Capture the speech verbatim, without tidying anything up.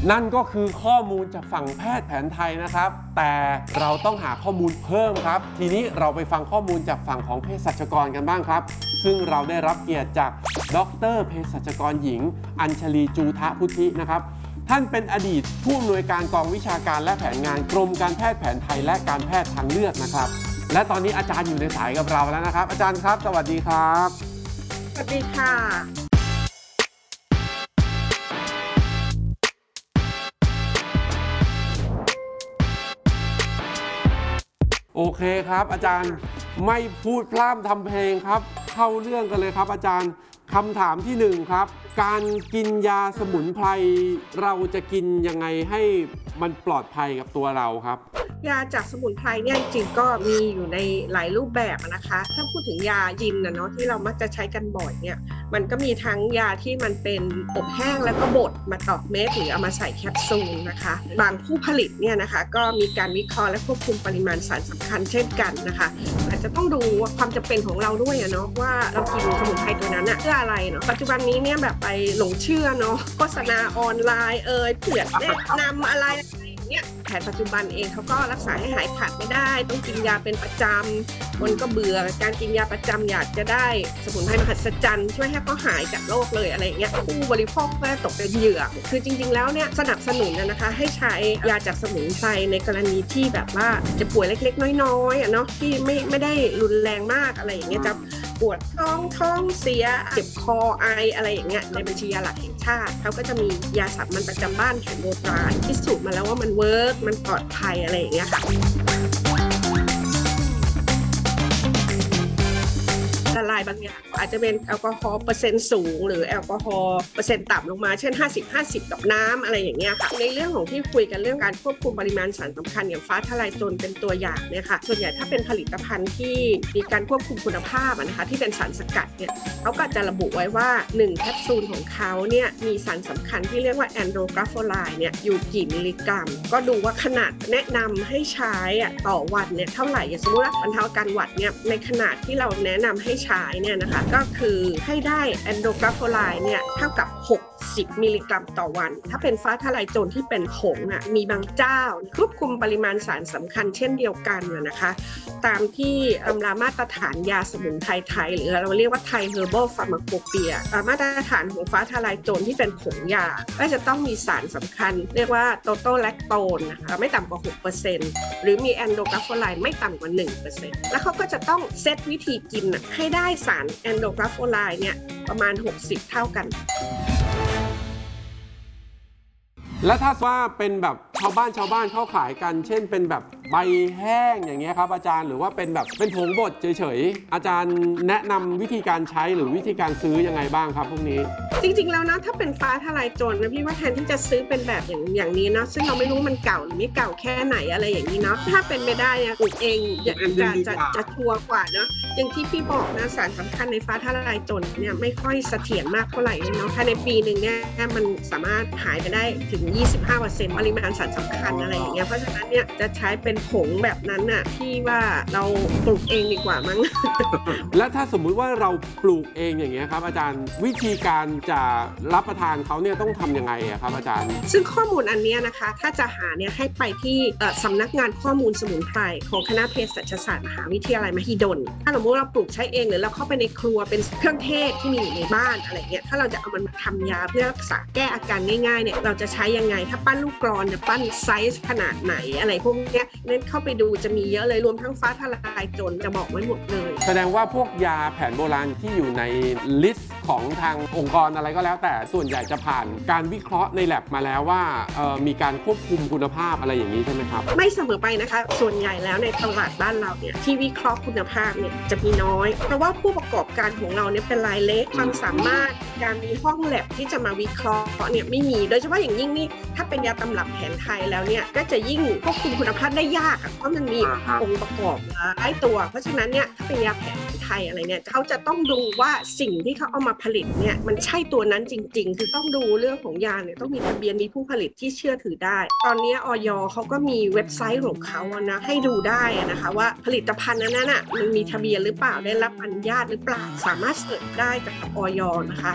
นั่นก็คือข้อมูลจากฝั่งแพทย์แผนไทยนะครับแต่เราต้องหาข้อมูลเพิ่มครับทีนี้เราไปฟังข้อมูลจากฝั่งของเภสัชกรกันบ้างครับซึ่งเราได้รับเกียรติจากดรเภสัชกรหญิงอัญชลีจูทะพุทธินะครับท่านเป็นอดีตผู้อำนวยการกองวิชาการและแผนงานกรมการแพทย์แผนไทยและการแพทย์ทางเลือกนะครับและตอนนี้อาจารย์อยู่ในสายกับเราแล้วนะครับอาจารย์ครับสวัสดีครับสวัสดีค่ะโอเคครับอาจารย์ไม่พูดพร่ำทำเพลงครับเข้าเรื่องกันเลยครับอาจารย์คำถามที่หนึ่งครับการกินยาสมุนไพรเราจะกินยังไงให้มันปลอดภัยกับตัวเราครับยาจากสมุนไพรเนี่ยจริงๆก็มีอยู่ในหลายรูปแบบนะคะถ้าพูดถึงยายินนะเนาะที่เรามักจะใช้กันบ่อยเนี่ยมันก็มีทั้งยาที่มันเป็นอบแห้งแล้วก็บดมาตอกเม็ดหรือเอามาใส่แคปซูลนะคะบางผู้ผลิตเนี่ยนะคะก็มีการวิเคราะห์และควบคุมปริมาณสารสำคัญเช่นกันนะคะอาจจะต้องดูความจำเป็นของเราด้วยเนาะว่าเรากินสมุนไพรตัวนั้นเพื่ออะไรเนาะปัจจุบันนี้เนี่ยแบบไปหลงเชื่อเนาะโฆษณาออนไลน์เอ่ยเผื่อแนะนำอะไรเนี่ยแผนปัจจุบันเองเขาก็รักษาให้หายขาดไม่ได้ต้องกินยาเป็นประจำคนก็เบื่อการกินยาประจำอยากจะได้สมุนไพรมหัศจรรย์ช่วยให้เขาหายจากโรคเลยอะไรอย่างเงี้ยผู้บริโภคก็ตกเป็นเหยื่อคือจริงๆแล้วเนี่ยสนับสนุนนะคะให้ใช้ยาจากสมุนไพรในกรณีที่แบบว่าจะป่วยเล็กๆน้อยๆอ่ะเนาะที่ไม่ไม่ได้รุนแรงมากอะไรอย่างเงี้ยจะปวดท้องท้องเสียเจ็บคอไออะไรอย่างเงี้ยในบัญชียาหลักแห่งชาติเขาก็จะมียาสามัญประจำบ้านแผนโบราณพิสูจน์มาแล้วว่ามันเวิร์กมันปลอดภัยอะไรอย่างเงี้ยค่ะละลายบางอย่างอาจจะเป็นแอลกอฮอล์เปอร์เซ็นต์สูงหรือแอลกอฮอล์เปอร์เซ็นต์ต่ำลงมาเช่นห้าสิบ ห้าสิบกับน้ำอะไรอย่างเงี้ยค่ะในเรื่องของที่คุยกันเรื่องการควบคุมปริมาณสารสำคัญอย่างฟ้าทะลายโจรเป็นตัวอย่างเนี่ยค่ะส่วนใหญ่ถ้าเป็นผลิตภัณฑ์ที่มีการควบคุมคุณภาพนะคะที่เป็นสารสกัดเนี่ยเขาก็จะระบุไว้ว่าหนึ่งแคปซูลของเขาเนี่ยมีสารสำคัญที่เรียกว่าแอนโดรกราโฟไลน์เนี่ยอยู่กี่มิลลิกรัมก็ดูว่าขนาดแนะนำให้ใช้ต่อวันเนี่ยเท่าไหร่อย่างสมมติว่าบรรเทาอาการหวัดเนี่ยในขนาดที่เราแนะนำให้ใช้เนี่ยนะคะก็คือให้ได้แอนโดรกราโฟไลน์เนี่ยเท่ากับหกสิบมิลลิกรัมต่อวันถ้าเป็นฟ้าทะลายโจรที่เป็นผงอ่ะมีบางเจ้าควบคุมปริมาณสารสำคัญเช่นเดียวกันนะคะตามที่ตำรามาตรฐานยาสมุนไพรไทยหรือเราเรียกว่าไทยเฮอร์บัลฟาร์มาโคเปียมาตรฐานของฟ้าทะลายโจรที่เป็นผงยาก็จะต้องมีสารสำคัญเรียกว่าโตโตแลคโตนนะคะไม่ต่ำกว่า หกเปอร์เซ็นต์ หรือมีแอนโดรกราโฟไลน์ไม่ต่ำกว่า หนึ่งเปอร์เซ็นต์ แล้วเขาก็จะต้องเซตวิธีกินให้ได้สารแอนโดรกราโฟไลน์เนี่ยประมาณหกสิบเท่ากันแล้วถ้าว่าเป็นแบบชาวบ้านชาวบ้านเขาขายกันเช่นเป็นแบบใบแห้งอย่างเงี้ยครับอาจารย์หรือว่าเป็นแบบเป็นผงบดเฉยๆอาจารย์แนะนำวิธีการใช้หรือวิธีการซื้อยังไงบ้างครับพวกนี้จริงๆแล้วนะถ้าเป็นฟ้าทะลายโจรนะพี่ว่าแทนที่จะซื้อเป็นแบบอย่างอย่างนี้นะซึ่งเราไม่รู้มันเก่าหรือไม่เก่าแค่ไหนอะไรอย่างนี้เนาะถ้าเป็นไม่ได้เนี่ยปลูกเองจะจะจะจะชัวร์กว่าเนาะอย่างที่พี่บอกนะสารสำคัญในฟ้าทะลายโจรเนี่ยไม่ค่อยเสถียรมากเท่าไหร่เนาะภายในปีหนึ่งเนี่ยมันสามารถหายไปได้ถึงยี่สิบห้าเปอร์เซ็นต์ ปริมาณสารสำคัญอะไรอย่างเงี้ยเพราะฉะนั้นเนี่ยจะใช้เป็นผงแบบนั้นน่ะพี่ว่าเราปลูกเองดีกว่ามั้งและถ้าสมมุติว่าเราปลูกเองอย่างเงี้ยครับอาจารย์วิธีการจะรับประทานเขาเนี่ยต้องทำยังไงครับอาจารย์ซึ่งข้อมูลอันนี้นะคะถ้าจะหาเนี่ยให้ไปที่สำนักงานข้อมูลสมุนไพรของคณะเภสัชศาสตร์มหาวิทยาลัยมหิดลถ้าสมมติเราปลูกใช้เองหรือเราเข้าไปในครัวเป็นเครื่องเทศที่มีอยู่ในบ้านอะไรเงี้ยถ้าเราจะเอามันมาทำยาเพื่อรักษาแก้อาการง่ายๆเนี่ยเราจะใช้ยังไงถ้าปั้นลูกกลอนจะปั้นไซส์ขนาดไหนอะไรพวกนี้เน้นเข้าไปดูจะมีเยอะเลยรวมทั้งฟ้าทะลายโจรจะบอกไว้หมดเลยแสดงว่าพวกยาแผนโบราณที่อยู่ในลิสต์ของทางองค์กรอะไรก็แล้วแต่ส่วนใหญ่จะผ่านการวิเคราะห์ในแลบมาแล้วว่ามีการควบคุมคุณภาพอะไรอย่างนี้ใช่ไหมครับไม่เสมอไปนะคะส่วนใหญ่แล้วในตลาดบ้านเราเนี่ยที่วิเคราะห์คุณภาพเนี่ยจะมีน้อยเพราะว่าผู้ประกอบการของเราเนี่ยเป็นรายเล็กความสามารถการมีห้องแลบที่จะมาวิเคราะห์เนี่ยไม่มีโดยเฉพาะอย่างยิ่งนี่ถ้าเป็นยาตำรับแผนไทยแล้วเนี่ยก็จะยิ่งควบคุมคุณภาพได้ยากเพราะมันมีองค์ประกอบหลายตัวเพราะฉะนั้นเนี่ยถ้าเป็นยาแผนไทยอะไรเนี่ยเขาจะต้องดูว่าสิ่งที่เขาเอามาผลิตเนี่ยมันใช่ตัวนั้นจริงๆคือต้องดูเรื่องของยาเนี่ยต้องมีทะเบียนมีผู้ผลิตที่เชื่อถือได้ตอนนี้อย.เขาก็มีเว็บไซต์ของเขานะให้ดูได้นะคะว่าผลิตภัณฑ์นั้นน่ะมันมีทะเบียนหรือเปล่าได้รับอนุญาตหรือเปล่าสามารถเสิร์ชได้กับอย.นะคะ